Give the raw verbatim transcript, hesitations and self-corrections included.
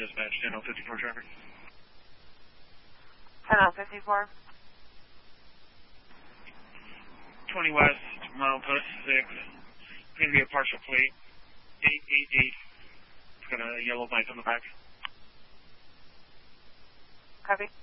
dispatch, ten oh fifty-four traffic. ten oh fifty-four. twenty west, milepost six. It's going to be a partial plate. eight eight eight. It's got a yellow light on the back. Copy.